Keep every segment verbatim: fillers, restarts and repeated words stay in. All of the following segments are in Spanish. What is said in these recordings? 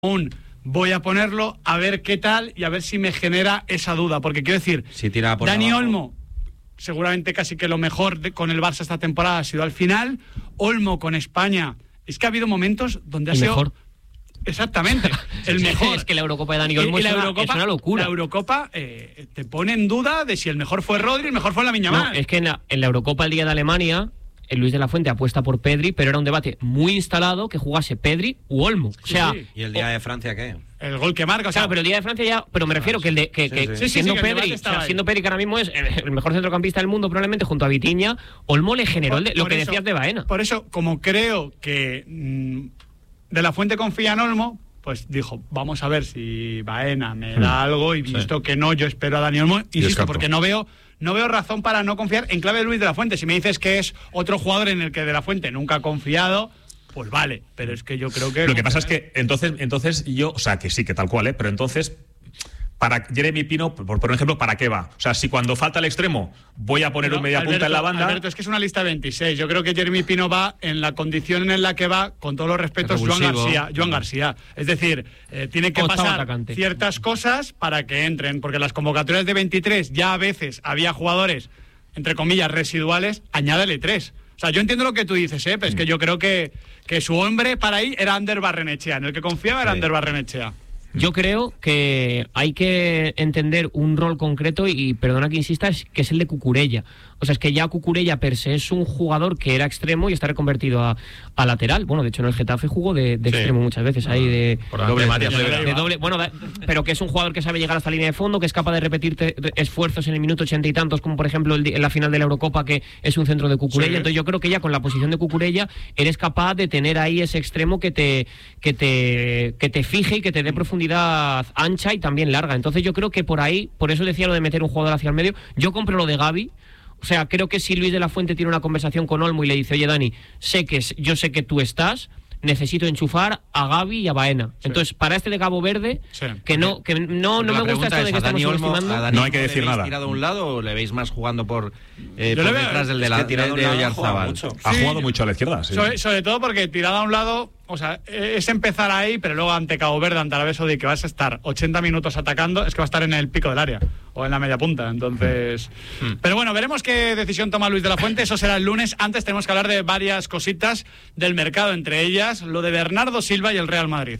un voy a ponerlo a ver qué tal y a ver si me genera esa duda, porque quiero decir, si tira por Dani abajo. Olmo seguramente casi que lo mejor de, con el Barça esta temporada ha sido al final. Olmo con España, es que ha habido momentos donde ha el sido mejor. Exactamente, el mejor. Es que la Eurocopa de Dani Olmo y, y es, la una, Eurocopa, es una locura. La Eurocopa eh, te pone en duda de si el mejor fue Rodri, el mejor fue Lamine Yamal. No, es que en la, en la Eurocopa el día de Alemania, el Luis de la Fuente apuesta por Pedri, pero era un debate muy instalado que jugase Pedri u Olmo. O sea, sí, sí. ¿Y el día de Francia qué? El gol que marca, o sea, claro, pero el día de Francia ya, pero me refiero que el de que, Sí, que sí. Sí, sí, siendo sí, que el Pedri, debate o sea, estaba siendo ahí. Pedri que ahora mismo es el mejor centrocampista del mundo probablemente junto a Vitinha, Olmo le generó el de- lo Por que eso- decías de Baena. Por eso, como creo que mmm, De la Fuente confía en Olmo, pues dijo, vamos a ver si Baena me da algo, y visto Sí. que no, yo espero a Dani Olmo, insisto, descarto. porque no veo no veo razón para no confiar en clave de Luis de la Fuente. Si me dices que es otro jugador en el que De la Fuente nunca ha confiado, pues vale, pero es que yo creo que... Lo que pasa es que entonces, entonces yo, o sea, que sí, que tal cual, ¿eh? Pero entonces, para Jeremy Pino, por, por ejemplo, ¿para qué va? O sea, si cuando falta el extremo voy a poner No, un media punta en la banda... Alberto, es que es una lista de veintiséis. Yo creo que Jeremy Pino va en la condición en la que va, con todos los respetos, Joan Revulsivo. García. Joan García. Es decir, eh, tiene que Octavo pasar atacante. ciertas cosas para que entren, porque las convocatorias de veintitrés ya a veces había jugadores, entre comillas, residuales, añádele tres. O sea, yo entiendo lo que tú dices, ¿eh? Pero es que yo creo que, que su hombre para ahí era Ander Barrenechea. En el que confiaba era Sí. Ander Barrenechea. Yo creo que hay que entender un rol concreto y, y perdona que insista, es que es el de Cucurella. O sea, es que ya Cucurella per se es un jugador que era extremo y está reconvertido a, a lateral. Bueno, de hecho en el Getafe jugó de, de Sí. extremo muchas veces ahí de Por doble María de, Rivera. de doble, bueno, da- pero que es un jugador que sabe llegar hasta la línea de fondo, que es capaz de repetir te- de- esfuerzos en el minuto ochenta y tantos, como por ejemplo el di- en la final de la Eurocopa, que es un centro de Cucurella. Sí. Entonces yo creo que ya con la posición de Cucurella eres capaz de tener ahí ese extremo que te que te que te fije y que te dé profundidad ancha y también larga. Entonces yo creo que por ahí, por eso decía lo de meter un jugador hacia el medio. Yo compro lo de Gavi. O sea, creo que si Luis de la Fuente tiene una conversación con Olmo y le dice, oye Dani, sé que es- yo sé que tú estás, necesito enchufar a Gavi y a Baena. Entonces, para este de Cabo Verde, Sí. que no que no, no La me gusta pregunta esto de es, que ¿a estamos Dani Olmo- subestimando. a Dani No hay que Olmo decir le veis nada. tirado a un lado o le veis más jugando por, eh, Yo por le veo- detrás del es que delante tirado a un de lado juega Oyarzabal? mucho. Ha Sí. jugado mucho a la izquierda, sí. Sobre, sobre todo porque tirada a un lado, o sea, es empezar ahí, pero luego ante Cabo Verde, ante Arabia Saudí, que vas a estar ochenta minutos atacando, es que va a estar en el pico del área o en la media punta. Entonces, pero bueno, veremos qué decisión toma Luis de la Fuente. Eso será el lunes. Antes tenemos que hablar de varias cositas del mercado, entre ellas lo de Bernardo Silva y el Real Madrid.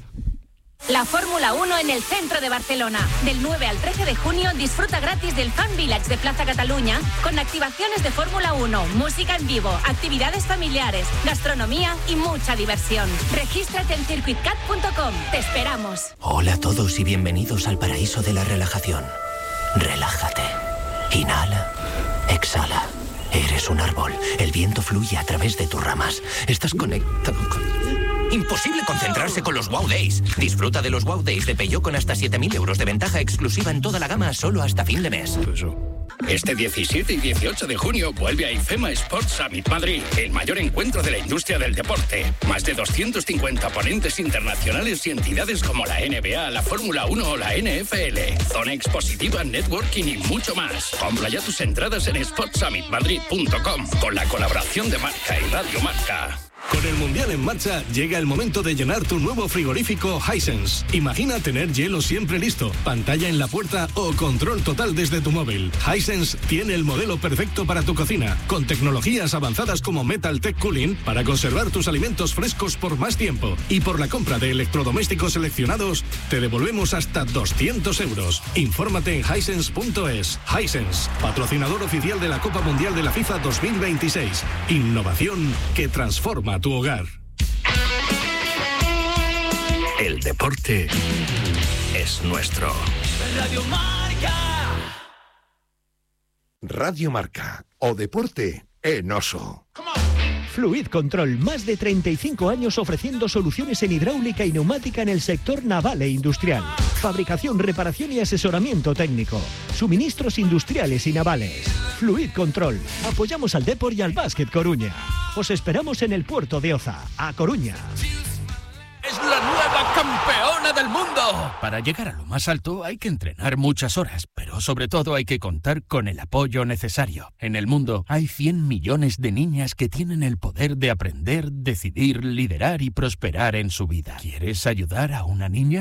La Fórmula uno en el centro de Barcelona. Del nueve al trece de junio disfruta gratis del Fan Village de Plaza Cataluña con activaciones de Fórmula uno, música en vivo, actividades familiares, gastronomía y mucha diversión. Regístrate en circuit cat punto com. Te esperamos. Hola a todos y bienvenidos al paraíso de la relajación. Relájate. Inhala. Exhala. Eres un árbol. El viento fluye a través de tus ramas. Estás conectado con... Imposible concentrarse con los Wow Days. Disfruta de los Wow Days de Peugeot con hasta siete mil euros de ventaja exclusiva en toda la gama solo hasta fin de mes. Este diecisiete y dieciocho de junio vuelve a IFEMA Sports Summit Madrid, el mayor encuentro de la industria del deporte. Más de doscientos cincuenta ponentes internacionales y entidades como la N B A, la Fórmula uno o la N F L. Zona expositiva, networking y mucho más. Compra ya tus entradas en sports summit madrid punto com con la colaboración de Marca y Radio Marca. Con el Mundial en marcha, llega el momento de llenar tu nuevo frigorífico Hisense. Imagina tener hielo siempre listo, pantalla en la puerta o control total desde tu móvil. Hisense tiene el modelo perfecto para tu cocina, con tecnologías avanzadas como Metal Tech Cooling para conservar tus alimentos frescos por más tiempo. Y por la compra de electrodomésticos seleccionados, te devolvemos hasta doscientos euros. Infórmate en hisense punto es. Hisense, patrocinador oficial de la Copa Mundial de la FIFA dos mil veintiséis. Innovación que transforma tu hogar. El deporte es nuestro. Radio Marca. Radio Marca, o deporte en oso. Fluid Control, más de treinta y cinco años ofreciendo soluciones en hidráulica y neumática en el sector naval e industrial. Fabricación, reparación y asesoramiento técnico. Suministros industriales y navales. Fluid Control. Apoyamos al Depor y al Básquet Coruña. Os esperamos en el puerto de Oza, a Coruña. Es la nueva campeona del mundo! Para llegar a lo más alto hay que entrenar muchas horas, pero sobre todo hay que contar con el apoyo necesario. En el mundo hay cien millones de niñas que tienen el poder de aprender, decidir, liderar y prosperar en su vida. ¿Quieres ayudar a una niña?